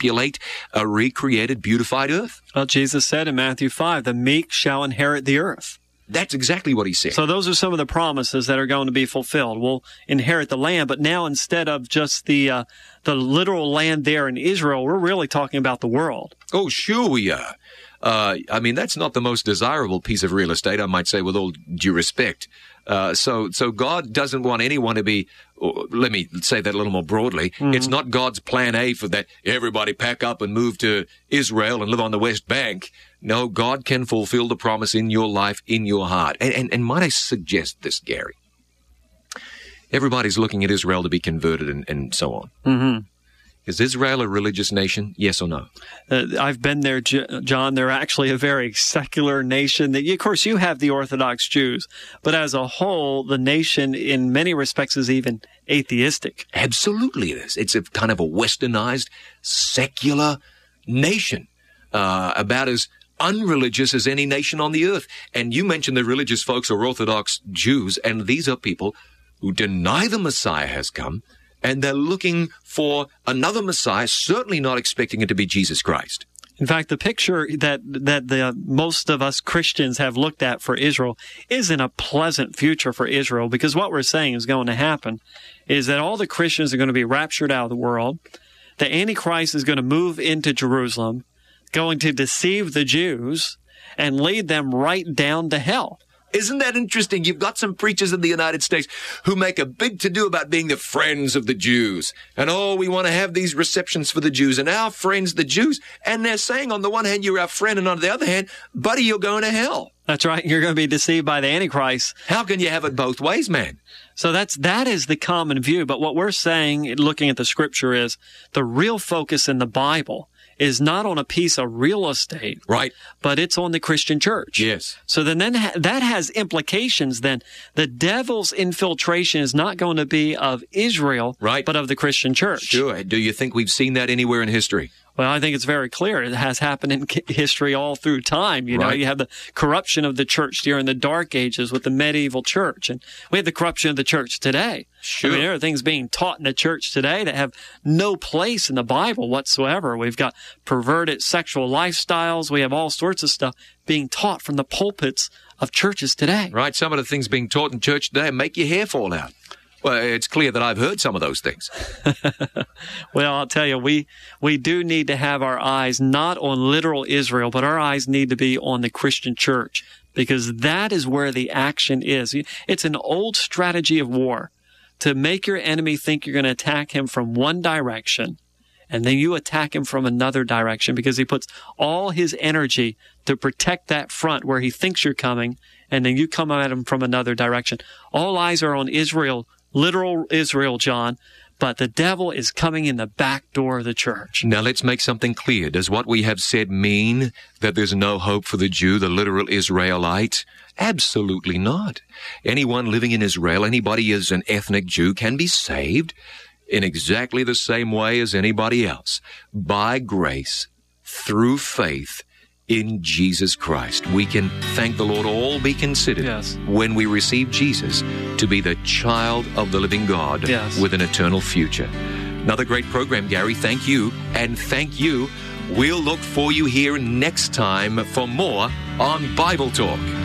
populate a recreated, beautified earth. Well, Jesus said in Matthew 5, the meek shall inherit the earth. That's exactly what he said. So those are some of the promises that are going to be fulfilled. We'll inherit the land, but now instead of just the literal land there in Israel, we're really talking about the world. Oh, sure we are. I mean, that's not the most desirable piece of real estate, I might say, with all due respect. So God doesn't want anyone to be, let me say that a little more broadly. Mm-hmm. It's not God's plan A for that everybody pack up and move to Israel and live on the West Bank. No, God can fulfill the promise in your life, in your heart. And might I suggest this, Gary? Everybody's looking at Israel to be converted and so on. Mm-hmm. Is Israel a religious nation? Yes or no? I've been there, John. They're actually a very secular nation. Of course, you have the Orthodox Jews, but as a whole, the nation in many respects is even atheistic. Absolutely it is. It's a kind of a westernized, secular nation, about as unreligious as any nation on the earth. And you mentioned the religious folks are Orthodox Jews, and these are people who deny the Messiah has come, and they're looking for another Messiah, certainly not expecting it to be Jesus Christ. In fact, the picture that most of us Christians have looked at for Israel isn't a pleasant future for Israel, because what we're saying is going to happen is that all the Christians are going to be raptured out of the world. The Antichrist is going to move into Jerusalem, going to deceive the Jews and lead them right down to hell. Isn't that interesting? You've got some preachers in the United States who make a big to-do about being the friends of the Jews. And, we want to have these receptions for the Jews and our friends, the Jews. And they're saying, on the one hand, you're our friend, and on the other hand, buddy, you're going to hell. That's right. You're going to be deceived by the Antichrist. How can you have it both ways, man? So that is the common view. But what we're saying, looking at the Scripture, is the real focus in the Bible is not on a piece of real estate, right? But it's on the Christian church. Yes. So then that has implications. Then the devil's infiltration is not going to be of Israel, right, but of the Christian church. Sure. Do you think we've seen that anywhere in history? Well, I think it's very clear. It has happened in history all through time. You know, you have the corruption of the church during the Dark Ages with the medieval church, and we have the corruption of the church today. Sure. I mean, there are things being taught in the church today that have no place in the Bible whatsoever. We've got perverted sexual lifestyles. We have all sorts of stuff being taught from the pulpits of churches today. Right. Some of the things being taught in church today make your hair fall out. Well, it's clear that I've heard some of those things. Well, I'll tell you, we do need to have our eyes not on literal Israel, but our eyes need to be on the Christian church, because that is where the action is. It's an old strategy of war to make your enemy think you're going to attack him from one direction, and then you attack him from another direction, because he puts all his energy to protect that front where he thinks you're coming, and then you come at him from another direction. All eyes are on Israel, literal Israel, John, but the devil is coming in the back door of the church. Now, let's make something clear. Does what we have said mean that there's no hope for the Jew, the literal Israelite? Absolutely not. Anyone living in Israel, anybody as an ethnic Jew, can be saved in exactly the same way as anybody else, by grace, through faith, in Jesus Christ. We can, thank the Lord, all be considered when we receive Jesus to be the child of the living God with an eternal future. Another great program, Gary. Thank you. And thank you. We'll look for you here next time for more on Bible Talk.